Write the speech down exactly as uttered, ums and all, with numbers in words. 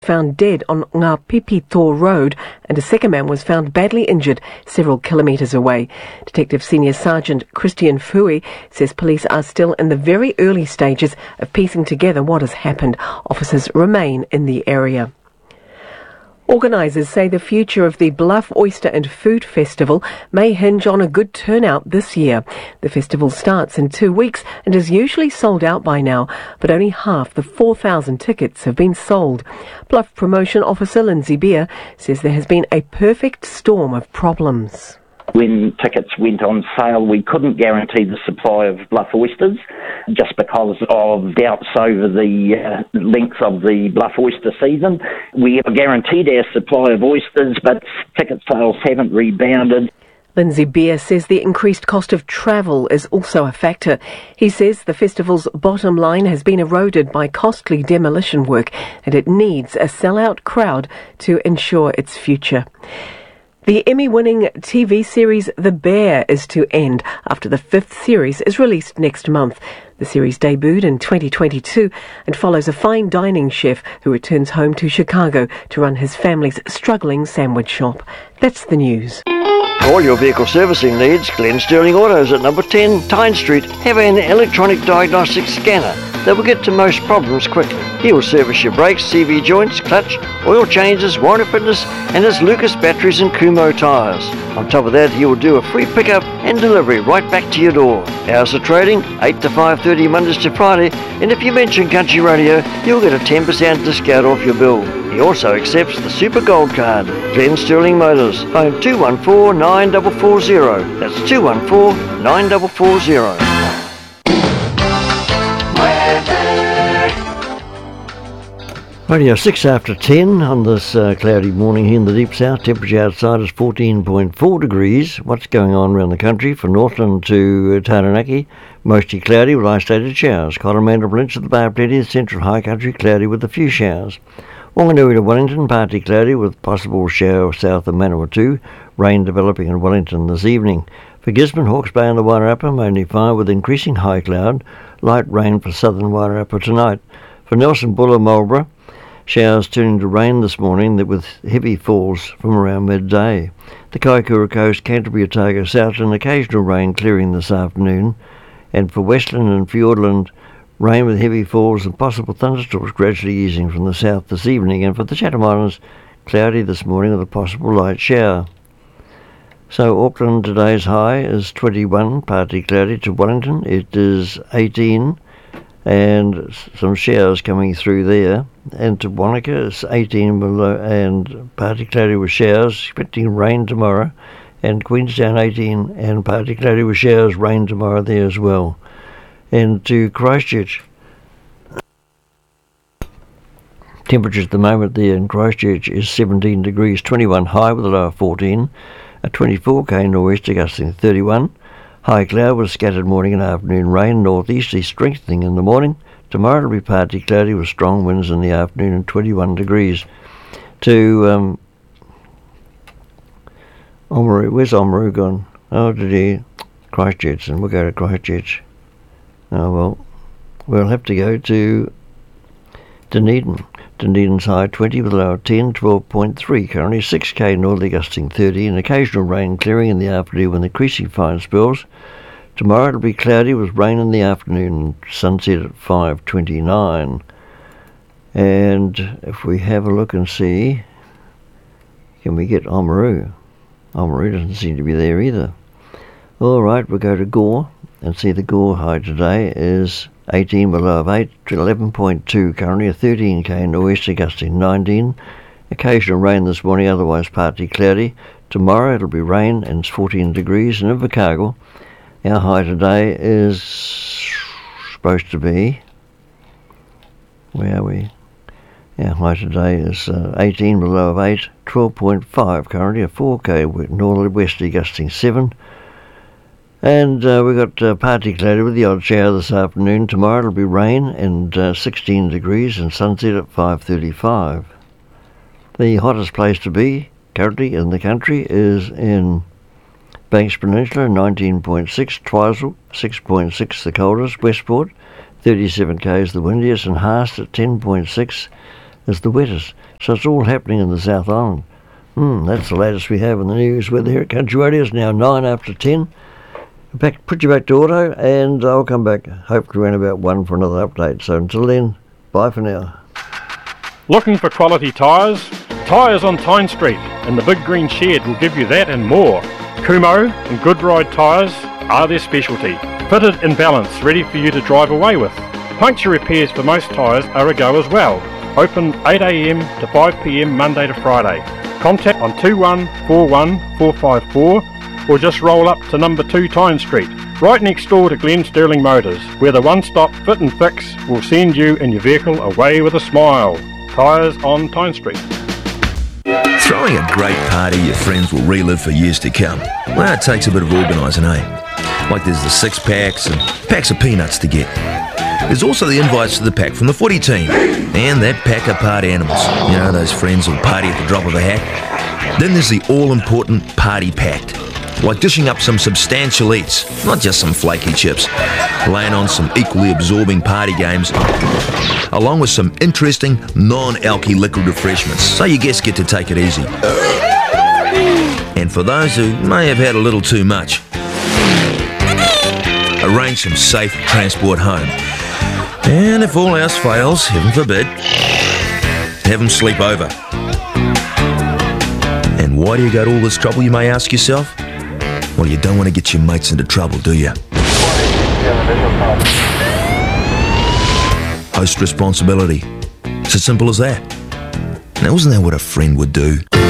found dead on Ngā Tor Road, and a second man was found badly injured several kilometres away. Detective Senior Sergeant Christian Fui says police are still in the very early stages of piecing together what has happened. Officers remain in the area. Organisers say the future of the Bluff Oyster and Food Festival may hinge on a good turnout this year. The festival starts in two weeks and is usually sold out by now, but only half the four thousand tickets have been sold. Bluff Promotion Officer Lindsay Beer says there has been a perfect storm of problems. When tickets went on sale, we couldn't guarantee the supply of bluff oysters just because of doubts over the uh, length of the bluff oyster season. We have guaranteed our supply of oysters, but ticket sales haven't rebounded. Lindsay Beer says the increased cost of travel is also a factor. He says the festival's bottom line has been eroded by costly demolition work and it needs a sellout crowd to ensure its future. The Emmy-winning T V series The Bear is to end after the fifth series is released next month. The series debuted in twenty twenty-two and follows a fine dining chef who returns home to Chicago to run his family's struggling sandwich shop. That's the news. For all your vehicle servicing needs, Glenn Sterling Autos at number ten Tyne Street have an electronic diagnostic scanner that will get to most problems quickly. He will service your brakes, C V joints, clutch, oil changes, warranty fitness, and his Lucas batteries and Kumho tyres. On top of that, he will do a free pickup and delivery right back to your door. Hours of trading, eight to five thirty Mondays to Friday, and if you mention Country Radio, you'll get a ten percent discount off your bill. He also accepts the Super Gold Card. Glenn Sterling Motors, phone two one four, nine four four zero. That's two one four, nine four four zero. Radio six after ten on this uh, cloudy morning here in the deep south. Temperature outside is fourteen point four degrees. What's going on around the country? From Northland to uh, Taranaki, mostly cloudy with isolated showers. Coromandel Peninsula, the Bay of Plenty, the central high country, cloudy with a few showers. Wanganui to Wellington, partly cloudy with possible shower south of Manawatu. Rain developing in Wellington this evening. For Gisborne, Hawke's Bay and the Wairarapa, mainly fine with increasing high cloud. Light rain for southern Wairarapa tonight. For Nelson, Buller, Marlborough, showers turning to rain this morning with heavy falls from around midday. The Kaikoura Coast, Canterbury, Otago South, and occasional rain clearing this afternoon. And for Westland and Fiordland, rain with heavy falls and possible thunderstorms gradually easing from the south this evening. And for the Chatham Islands, cloudy this morning with a possible light shower. So Auckland, today's high is twenty-one, partly cloudy. To Wellington, it is eighteen, and some showers coming through there. And to Wanaka, it's eighteen below and partly cloudy with showers, expecting rain tomorrow. And Queenstown, eighteen, and partly cloudy with showers, rain tomorrow there as well. And to Christchurch, temperature at the moment there in Christchurch is seventeen degrees, twenty-one high with a low of fourteen. A twenty-four K nor'easter gusting thirty-one. High cloud with scattered morning and afternoon rain, northeasterly strengthening in the morning. Tomorrow it'll be partly cloudy with strong winds in the afternoon and twenty-one degrees. To um, Oamaru, where's Oamaru gone? Oh, did he? Christchurch, and we'll go to Christchurch. Oh well, we'll have to go to Dunedin. Dunedin's high twenty with a low of ten, twelve point three currently, six K northerly gusting thirty, and occasional rain clearing in the afternoon with increasing fine spells. Tomorrow it'll be cloudy with rain in the afternoon, sunset at five twenty-nine. And if we have a look and see, can we get Oamaru? Oamaru doesn't seem to be there either. Alright, we'll go to Gore and see the Gore high today is eighteen below of eight to eleven point two currently, a thirteen K nor'easter gusting nineteen. Occasional rain this morning, otherwise partly cloudy. Tomorrow it'll be rain and it's fourteen degrees. And in Invercargill, our high today is supposed to be, where are we? Our high today is uh, eighteen below of eight, twelve point five currently, a four K northerly westerly gusting seven. And uh, we've got uh, partly cloudy with the odd shower this afternoon. Tomorrow it'll be rain and uh, sixteen degrees and sunset at five thirty-five. The hottest place to be currently in the country is in Banks Peninsula, nineteen point six, Twizel, six point six the coldest, Westport, thirty-seven K is the windiest, and Haast at ten point six, is the wettest. So it's all happening in the South Island. Hmm, that's the latest we have in the news weather here at Country Radio. It's now nine after ten. Back, put you back to auto, and I'll come back hopefully around about one for another update. So until then, bye for now. Looking for quality tyres? Tyres on Tyne Street and the Big Green Shed will give you that and more. Kumho and Goodride tyres are their specialty. Fitted in balance, ready for you to drive away with. Puncture repairs for most tyres are a go as well. Open eight a m to five p m Monday to Friday. Contact on two one four one four five four or just roll up to number two Tyne Street, right next door to Glen Sterling Motors, where the one-stop fit and fix will send you and your vehicle away with a smile. Tyres on Tyne Street. Throwing a great party your friends will relive for years to come. Well, it takes a bit of organising, eh? Like there's the six packs and packs of peanuts to get. There's also the invites to the pack from the footy team and that pack of party animals. You know, those friends who'll party at the drop of a hat. Then there's the all-important party pact. Like dishing up some substantial eats, not just some flaky chips. Laying on some equally absorbing party games, along with some interesting non-alky liquid refreshments, so your guests get to take it easy. And for those who may have had a little too much, arrange some safe transport home. And if all else fails, heaven forbid, have them sleep over. And why do you go to all this trouble, you may ask yourself? Well, you don't want to get your mates into trouble, do you? Host responsibility. It's as simple as that. Now, isn't that what a friend would do?